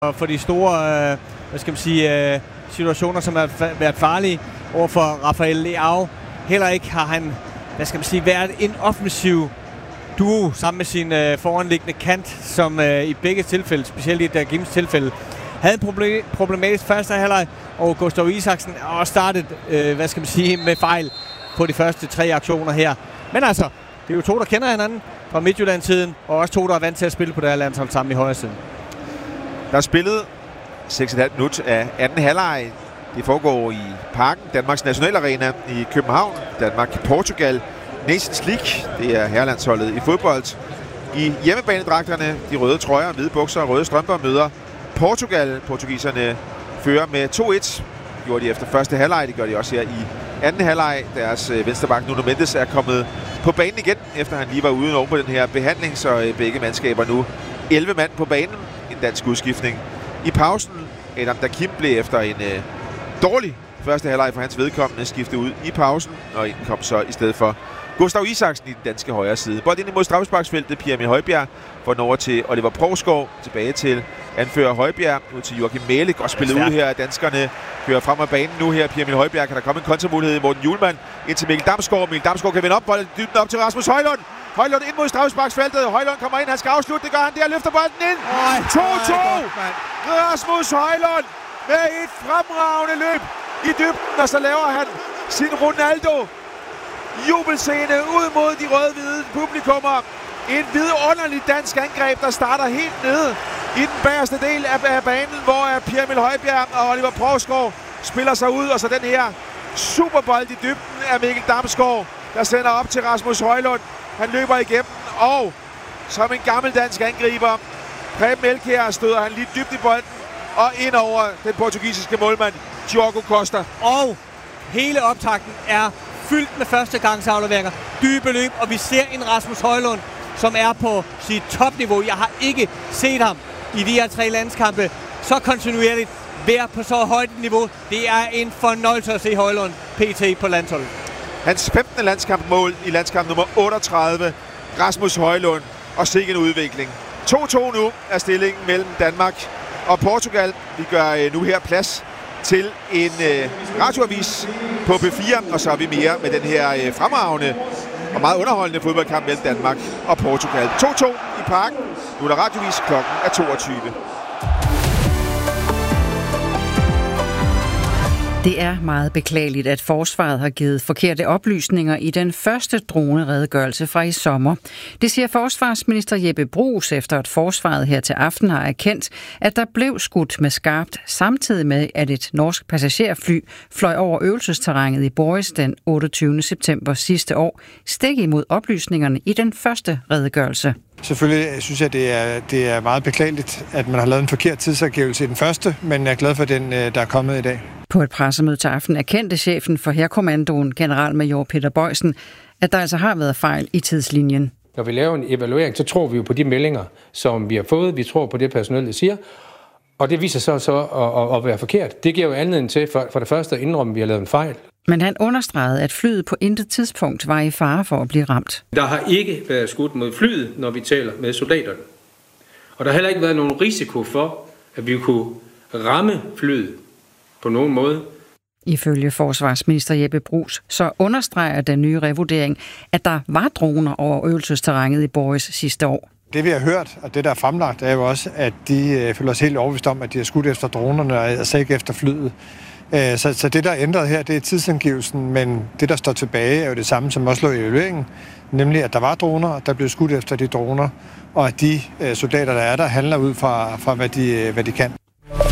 for de store situationer, som har været farlige overfor Rafael Leao. Heller ikke har han været en offensiv duo sammen med sin foranliggende kant, som i begge tilfælde, specielt i Dagims tilfælde, havde en problematisk første halvleg, og Gustav Isaksen har også startet med fejl på de første 3 aktioner her. Men altså, det er jo 2, der kender hinanden fra Midtjylland-tiden, og også 2, der er vant til at spille på det her landshold sammen i højre siden. Der er spillet 6,5 minutter af anden halvleg. Det foregår i Parken, Danmarks nationalarena i København. Danmark-Portugal. Nations League, det er herrelandsholdet i fodbold. I hjemmebanedragterne, de røde trøjer, hvide bukser og røde strømper, møder Portugal. Portugiserne fører med 2-1. Gjorde de efter første halvleg, det gør de også her i anden halvleg. Deres venstreback Nuno Mendes er kommet på banen igen, efter han lige var ude oven på den her behandling, så begge mandskaber nu 11 mand på banen. En dansk udskiftning i pausen. Adam Dagim blev efter en dårlig første halvleg for hans vedkommende skiftet ud i pausen, og ind kom så i stedet for Gustav Isaksen i den danske højre side. Bold ind imod straffesparksfeltet. Pierre Emil Højbjerg får den over til Oliver Provsgaard. Tilbage til anfører Højbjerg. Ud til Joachim Mæhle. Godt spillet ud her. Danskerne kører frem af banen nu her. Pierre Emil Højbjerg, kan der komme en kontramulighed. Morten Hjulmand ind til Mikkel Damsgaard. Mikkel Damsgaard kan vinde op. Bolden dybden op til Rasmus Højlund. Højlund ind mod straffesparksfeltet. Højlund kommer ind. Han skal afslutte. Det gør han der. Løfter bolden ind. 2-2. Rasmus Højlund med et fremragende løb i dybden. Og så laver han sin Ronaldo jubelscene ud mod de rød-hvide publikummer. En vidunderlig dansk angreb, der starter helt nede i den bagerste del af banen, hvor Pierre Emil Højbjerg og Oliver Provsgaard spiller sig ud. Og så den her superbold i dybden af Mikkel Damsgaard, der sender op til Rasmus Højlund. Han løber igennem, og som en gammel dansk angriber, Preben Elkjær, støder han lige dybt i bolden og ind over den portugisiske målmand, Diogo Costa. Og hele optakten er fyldt med førstegangsafleveringer, dybe løb, og vi ser en Rasmus Højlund, som er på sit topniveau. Jeg har ikke set ham i de her 3 landskampe så kontinuerligt være på så højt et niveau. Det er en fornøjelse at se Højlund PT på landsholdet. Hans 15. landskampmål i landskamp nummer 38. Rasmus Højlund, og sikke en udvikling. 2-2 nu er stillingen mellem Danmark og Portugal. Vi gør nu her plads til en radioavis på P4, og så er vi mere med den her fremragende og meget underholdende fodboldkamp mellem Danmark og Portugal. 2-2 i Parken. Nu er der radioavis, klokken er 22. Det er meget beklageligt, at forsvaret har givet forkerte oplysninger i den første droneredegørelse fra i sommer. Det siger forsvarsminister Jeppe Bruus, efter at forsvaret her til aften har erkendt, at der blev skudt med skarpt, samtidig med, at et norsk passagerfly fløj over øvelsesterrænet i Boris den 28. september sidste år, stik imod oplysningerne i den første redegørelse. Selvfølgelig synes jeg, det er meget beklageligt, at man har lavet en forkert tidsangivelse i den første, men jeg er glad for den, der er kommet i dag. På et pressemøde til aften erkendte chefen for Hærkommandoen, generalmajor Peter Bojsen, at der altså har været fejl i tidslinjen. Når vi laver en evaluering, så tror vi jo på de meldinger, som vi har fået. Vi tror på det personale, der siger, og det viser sig så at være forkert. Det giver jo anledning til for det første at indrømme, at vi har lavet en fejl. Men han understregede, at flyet på intet tidspunkt var i fare for at blive ramt. Der har ikke været skudt mod flyet, når vi taler med soldaterne. Og der har heller ikke været nogen risiko for, at vi kunne ramme flyet på nogen måde. Ifølge forsvarsminister Jeppe Bruus, så understreger den nye revurdering, at der var droner over øvelsesterrænet i Boris sidste år. Det vi har hørt, og det der er fremlagt, er jo også, at de føler sig helt overbevist om, at de har skudt efter dronerne, og altså ikke efter flyet. Så det, der er ændret her, det er tidsangivelsen, men det, der står tilbage, er jo det samme, som også lå i evalueringen, nemlig, at der var droner, og der blev skudt efter de droner, og at de soldater, der er der, handler ud fra hvad de kan.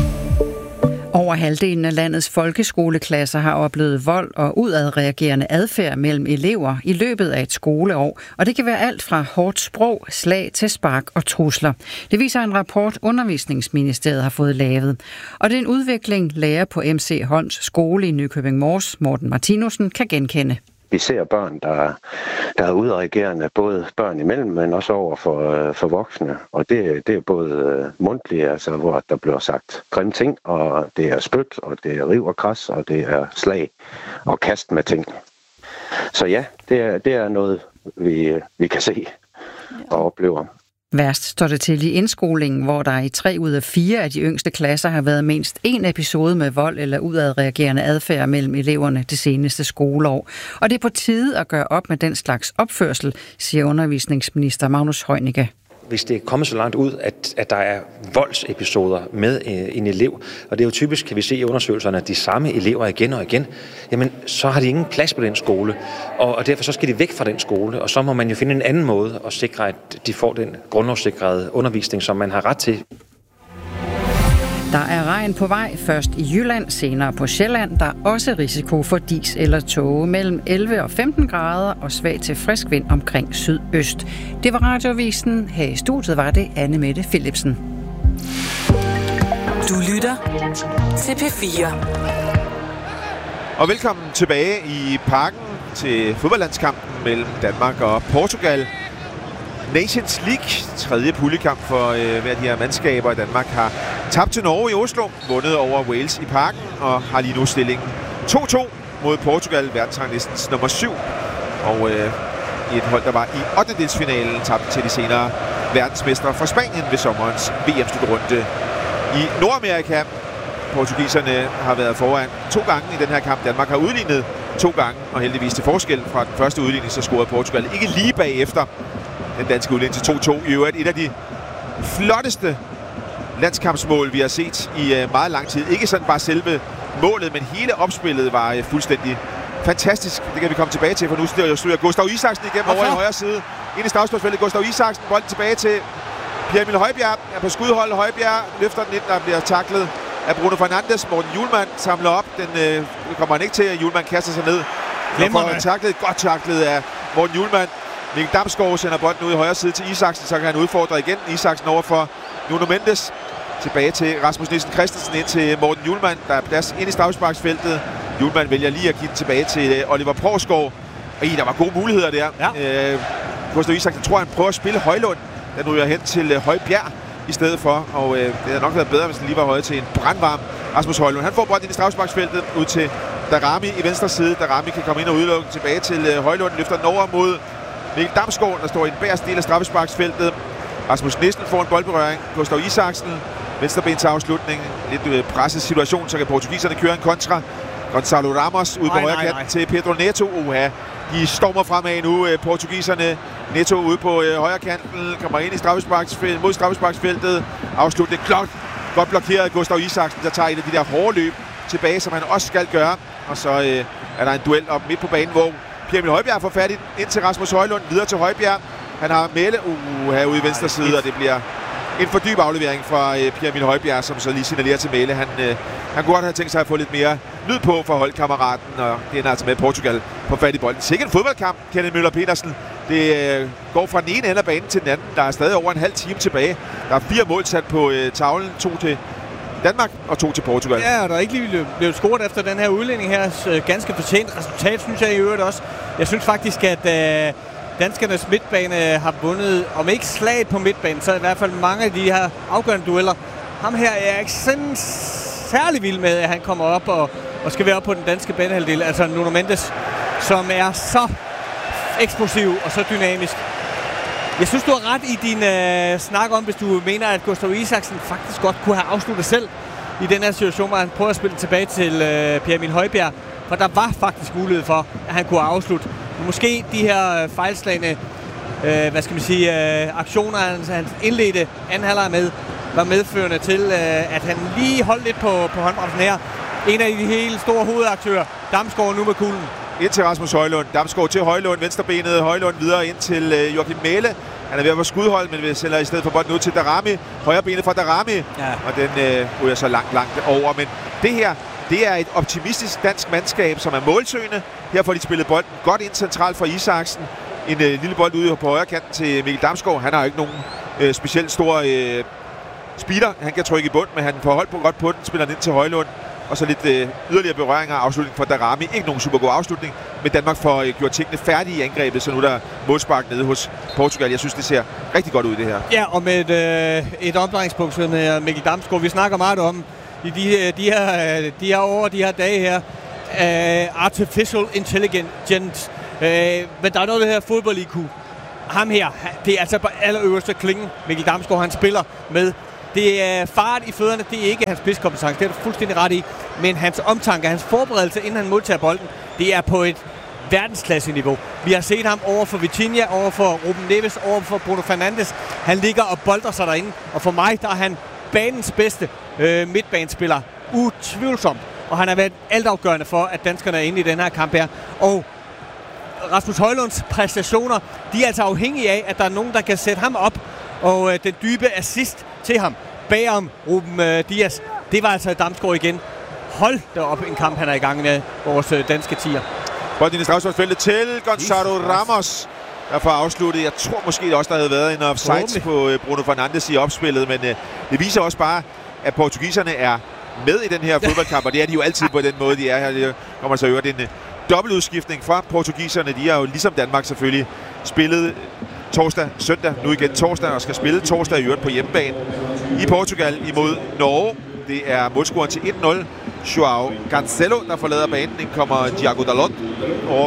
Over halvdelen af landets folkeskoleklasser har oplevet vold og udadreagerende adfærd mellem elever i løbet af et skoleår, og det kan være alt fra hårdt sprog, slag til spark og trusler. Det viser en rapport, Undervisningsministeriet har fået lavet. Og det er en udvikling, lærer på MC Holms skole i Nykøbing Mors, Morten Martinussen, kan genkende. Vi ser børn, der er udreagerende, både børn imellem, men også over for voksne. Og det er både mundtligt, altså hvor der bliver sagt grimme ting, og det er spyt, og det er riv og kras, og det er slag og kast med ting. Så ja, det er noget, vi kan se og oplever. Værst står det til i indskolingen, hvor der i 3 ud af 4 af de yngste klasser har været mindst en episode med vold eller udadreagerende adfærd mellem eleverne det seneste skoleår. Og det er på tide at gøre op med den slags opførsel, siger undervisningsminister Magnus Heunicke. Hvis det er kommet så langt ud, at der er voldsepisoder med en elev, og det er jo typisk, kan vi se i undersøgelserne, at de samme elever igen og igen, jamen så har de ingen plads på den skole, og derfor så skal de væk fra den skole, og så må man jo finde en anden måde at sikre, at de får den grundlovssikrede undervisning, som man har ret til. Der er regn på vej, først i Jylland, senere på Sjælland. Der er også risiko for dis eller tåge mellem 11 og 15 grader og svag til frisk vind omkring sydøst. Det var Radioavisen. Her i studiet var det Anne Mette Philipsen. Du lytter til P4. Og velkommen tilbage i parken til fodboldlandskampen mellem Danmark og Portugal. Nations League, tredje puljekamp for hver de her mandskaber. Danmark har tabt til Norge i Oslo, vundet over Wales i parken og har lige nu stillingen 2-2 mod Portugal, verdensranglistens nummer 7. Og i et hold, der var i 8-delsfinalen, tabte til de senere verdensmestre fra Spanien ved sommerens VM-slutrunde i Nordamerika. Portugiserne har været foran 2 gange i den her kamp. Danmark har udlignet 2 gange, og heldigvis til forskel fra den første udligning, så scorede Portugal ikke lige bagefter den danske udligning til 2-2. I øvrigt et af de flotteste landskampsmål, vi har set i meget lang tid. Ikke sådan bare selve målet, men hele opspillet var fuldstændig fantastisk. Det kan vi komme tilbage til, for nu styrer Gustav Isaksen igennem over i højre side. Ind i strafsparksfeltet. Gustav Isaksen, bolden tilbage til Pierre Emil Højbjerg. Er på skudhold. Højbjerg løfter den ind, der bliver taklet af Bruno Fernandes. Morten Hjulmand samler op. Den kommer han ikke til, at Hjulmand kaster sig ned. Godt taklet af Morten Hjulmand. Mikkel Damsgaard sender bolden ud i højre side til Isaksen, så kan han udfordre igen. Isaksen over for Nuno Mendes. Tilbage til Rasmus Nielsen Christensen, ind til Morten Hjulmand. Der er plads ind i straffesparksfeltet. Hjulmand vælger lige at give den tilbage til Oliver Poulsgaard. Og der var gode muligheder der. Ja. Gustav Isaksen tror, han prøver at spille Højlund. Den ryger hen til Højbjerg i stedet for. Og det havde nok været bedre, hvis den lige var højt til en brandvarm Rasmus Højlund. Han får bolden ind i straffesparksfeltet ud til Darami i venstre side. Darami kan komme ind og udelukke tilbage til Højlund. Løfter den over mod Mikkel Damsgaard, der står i den bagerste del af straffesparksfeltet. Rasmus Nielsen får en boldberøring. Gustav Isaksen, venstrebens afslutning. Lidt presset situation, så kan portugiserne køre en kontra. Gonzalo Ramos ude på højre kanten til Pedro Neto. De stormer fremad nu, portugiserne. Neto ude på højre kanten, kommer ind i straffesparksfeltet, mod straffesparksfeltet. Afslutning godt blokeret Gustav Isaksen, der tager et af de der hårde løb tilbage, som han også skal gøre. Og så er der en duel op midt på banen, hvor Pierre Emil Højbjerg får fat ind til Rasmus Højlund, videre til Højbjerg. Han har Mæle herude i venstre side, og det bliver en for dyb aflevering fra Pierre Emil Højbjerg, som så lige signalerer til Mæle. Han kunne godt have tænkt sig at få lidt mere lyd på for holdkammeraten, og det er altså med Portugal på fat i bolden. Sikkert en fodboldkamp, Kenneth Møller Petersen. Det går fra den ene ende af banen til den anden. Der er stadig over en halv time tilbage. Der er 4 mål sat på tavlen, 2 til Danmark og 2 til Portugal. Ja, og der er ikke lige blevet scoret efter den her udlænding her. Ganske fortjent resultat, synes jeg i øvrigt også. Jeg synes faktisk, at danskernes midtbane har vundet, om ikke slaget på midtbanen, så i hvert fald mange af de her afgørende dueller. Ham her er ikke sådan særlig vild med, at han kommer op og skal være op på den danske banehalvdel. Altså Nuno Mendes, som er så eksplosiv og så dynamisk. Jeg synes, du har ret i din snak om, hvis du mener, at Gustav Isaksen faktisk godt kunne have afsluttet selv i den her situation, hvor han prøver at spille tilbage til Pierre Emil Højbjerg. For der var faktisk mulighed for, at han kunne afslutte. Måske de her fejlslagne aktioner, han indledte anden halvleg med, var medførende til, at han lige holdt lidt på håndbremsen her. En af de helt store hovedaktører, Damsgaard nu med kuglen. Ind til Rasmus Højlund. Damsgaard til Højlund. Venstrebenet Højlund videre ind til Joachim Mæle. Han er ved at få skudhold, men vi sælger i stedet for bolden ud til Darami. Højrebenet fra Darami. Ja. Og den ryger så langt over. Men det her, det er et optimistisk dansk mandskab, som er målsøgende. Her får de spillet bolden godt ind centralt fra Isaksen. En lille bold ude på højre kanten til Mikkel Damsgaard. Han har jo ikke nogen specielt stor speeder. Han kan trykke i bund, men han får holdt godt på den. Spiller den ind til Højlund. Og så lidt yderligere berøringer og afslutning fra Darami. Ikke nogen super god afslutning, men Danmark får gjort tingene færdige i angrebet, så nu er der målspark nede hos Portugal. Jeg synes, det ser rigtig godt ud, det her. Ja, og med et omdrejningspunkt med Mikkel Damsgaard. Vi snakker meget om i de her år, de her dage her. Artificial intelligence. Men der er noget af det her fodbold-IQ. ham her, det er altså på allerøverste klingen, Mikkel Damsgaard, han spiller med. Det er fart i fødderne, det er ikke hans spidskompetence, det er du fuldstændig ret i. Men hans omtanke, hans forberedelse, inden han modtager bolden, det er på et verdensklasse-niveau. Vi har set ham over for Vitinha, over for Ruben Neves, over for Bruno Fernandes. Han ligger og bolder sig derinde, og for mig, der er han banens bedste midtbanespiller. Utvivlsomt. Og han har været altafgørende for, at danskerne er inde i den her kamp her. Og Rasmus Højlunds præstationer, de er altså afhængige af, at der er nogen, der kan sætte ham op. Og den dybe assist til ham bagom Ruben Dias, det var altså Damsgaard igen. Hold da op en kamp, han er i gang med, vores danske tier. Bolden i strafsparksfeltet til Gonzalo Ramos, der får afsluttet. Jeg tror måske også, der havde været en offside på Bruno Fernandes i opspillet, men det viser også bare, at portugiserne er med i den her fodboldkamp, og det er de jo altid på den måde, de er her. Det kommer så øvrigt en dobbeltudskiftning fra portugiserne. De har jo ligesom Danmark selvfølgelig spillet torsdag, søndag, nu igen torsdag, og skal spille torsdag i øvrigt på hjemmebane i Portugal imod Norge. Det er målscoren til 1-0. Joao Cancelo, der forlader banen. Den kommer Thiago Dalot over